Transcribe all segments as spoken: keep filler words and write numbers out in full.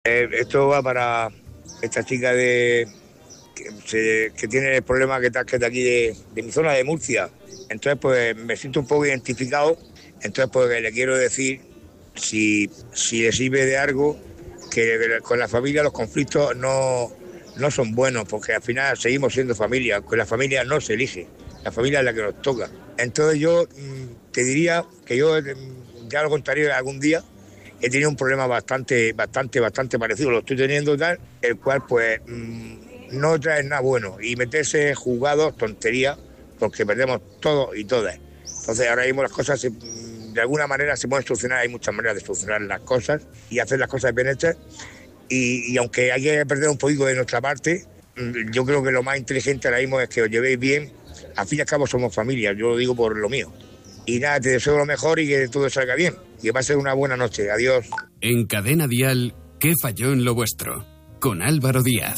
Eh, esto va para esta chica de que, se, que tiene el problema que está, que está aquí de, de mi zona de Murcia. Entonces, pues me siento un poco identificado. Entonces, pues le quiero decir, si, si le sirve de algo, que con la familia los conflictos no, no son buenos, porque al final seguimos siendo familia. Con la familia no se elige, la familia es la que nos toca. Entonces yo te diría que yo ya lo contaré algún día. He tenido un problema bastante, bastante, bastante parecido, lo estoy teniendo tal, el cual pues mmm, no trae nada bueno. Y meterse jugados, tonterías, porque perdemos todo y todas. Entonces ahora mismo las cosas se, de alguna manera se pueden solucionar, hay muchas maneras de solucionar las cosas y hacer las cosas bien hechas. Y, y aunque hay que perder un poquito de nuestra parte, yo creo que lo más inteligente ahora mismo es que os llevéis bien. Al fin y al cabo somos familia, yo lo digo por lo mío. Y nada, te deseo lo mejor y que todo salga bien. Y que pase una buena noche. Adiós. En Cadena Dial, ¿qué falló en lo vuestro? Con Álvaro Díaz.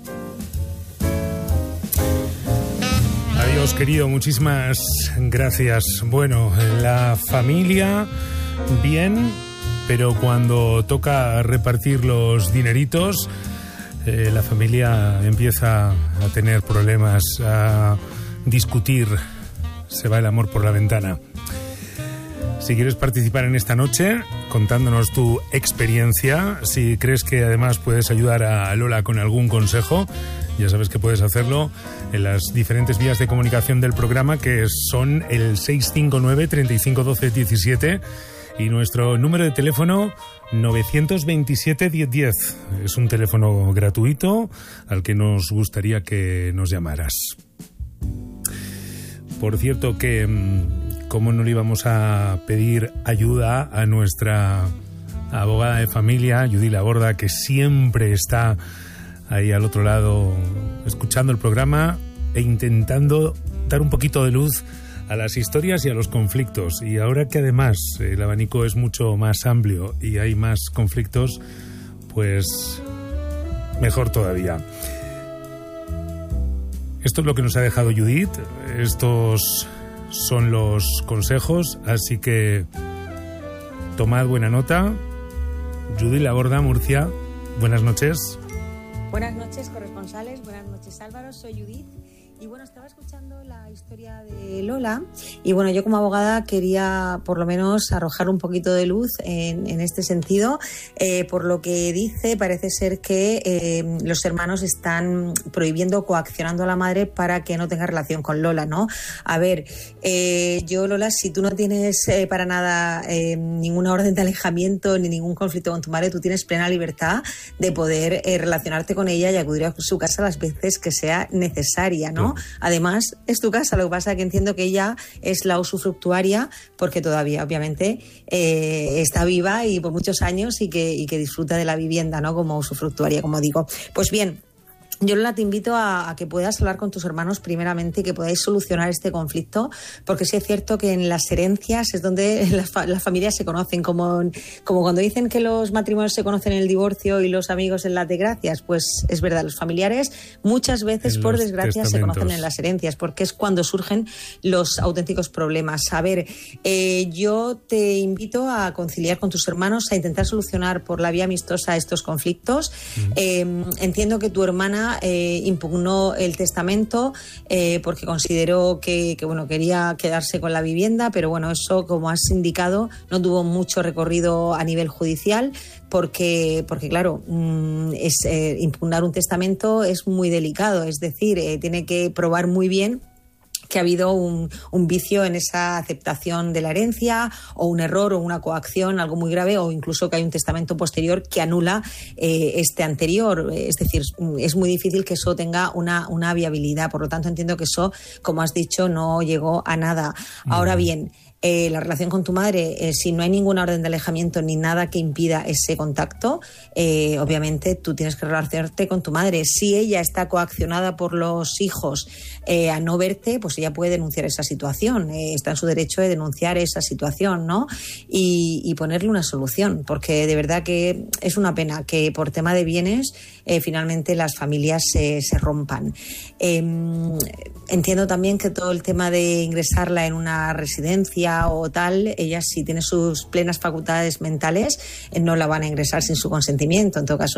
Adiós, querido. Muchísimas gracias. Bueno, la familia, bien, pero cuando toca repartir los dineritos, eh, la familia empieza a tener problemas, a discutir. Se va el amor por la ventana. Si quieres participar en esta noche, contándonos tu experiencia, si crees que además puedes ayudar a Lola con algún consejo, ya sabes que puedes hacerlo en las diferentes vías de comunicación del programa, que son el seis cinco nueve, treinta y cinco, doce, diecisiete y nuestro número de teléfono nueve dos siete, diez diez. Es un teléfono gratuito al que nos gustaría que nos llamaras. Por cierto que, ¿cómo no le íbamos a pedir ayuda a nuestra abogada de familia, Judith Laborda, que siempre está ahí al otro lado escuchando el programa e intentando dar un poquito de luz a las historias y a los conflictos? Y ahora que además el abanico es mucho más amplio y hay más conflictos, pues mejor todavía. Esto es lo que nos ha dejado Judith, estos son los consejos, así que tomad buena nota. Judith Laborda, Murcia, buenas noches. Buenas noches, corresponsales, buenas noches, Álvaro, soy Judith. Y bueno, estaba escuchando la historia de Lola y bueno, yo como abogada quería por lo menos arrojar un poquito de luz en, en este sentido. Eh, por lo que dice, parece ser que eh, los hermanos están prohibiendo, coaccionando a la madre para que no tenga relación con Lola, ¿no? A ver, eh, yo Lola, si tú no tienes eh, para nada eh, ninguna orden de alejamiento ni ningún conflicto con tu madre, tú tienes plena libertad de poder eh, relacionarte con ella y acudir a su casa las veces que sea necesaria, ¿no? Además, es tu casa, lo que pasa es que entiendo que ella es la usufructuaria porque todavía, obviamente, eh, está viva y por muchos años y que, y que disfruta de la vivienda, ¿no? Como usufructuaria, como digo. Pues bien, yo, Lola, te invito a, a que puedas hablar con tus hermanos primeramente y que podáis solucionar este conflicto, porque sí es cierto que en las herencias es donde las, fa- las familias se conocen, como, como cuando dicen que los matrimonios se conocen en el divorcio y los amigos en las desgracias, pues es verdad, los familiares muchas veces, por desgracia, se conocen en las herencias, porque es cuando surgen los auténticos problemas. A ver, eh, yo te invito a conciliar con tus hermanos, a intentar solucionar por la vía amistosa estos conflictos. Mm. Eh, entiendo que tu hermana Eh, impugnó el testamento eh, porque consideró que, que bueno, quería quedarse con la vivienda, pero bueno, eso, como has indicado, no tuvo mucho recorrido a nivel judicial porque, porque claro, mmm, es, eh, impugnar un testamento es muy delicado, es decir, eh, tiene que probar muy bien que ha habido un, un vicio en esa aceptación de la herencia o un error o una coacción, algo muy grave, o incluso que hay un testamento posterior que anula eh, este anterior. Es decir, es muy difícil que eso tenga una, una viabilidad. Por lo tanto, entiendo que eso, como has dicho, no llegó a nada. Ahora bien, Eh, la relación con tu madre, eh, si no hay ninguna orden de alejamiento ni nada que impida ese contacto, eh, obviamente tú tienes que relacionarte con tu madre. Si ella está coaccionada por los hijos eh, a no verte, pues ella puede denunciar esa situación, eh, está en su derecho de denunciar esa situación, ¿no? Y, y ponerle una solución, porque de verdad que es una pena que por tema de bienes eh, finalmente las familias se, se rompan. Eh, entiendo también que todo el tema de ingresarla en una residencia ella o tal, ella si tiene sus plenas facultades mentales, eh, no la van a ingresar sin su consentimiento. En todo caso,